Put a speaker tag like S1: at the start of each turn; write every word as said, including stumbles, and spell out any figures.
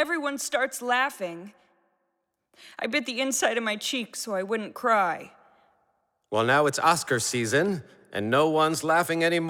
S1: everyone starts laughing. I bit the inside of my cheek so I wouldn't cry.
S2: Well, now it's Oscar season, and no one's laughing anymore.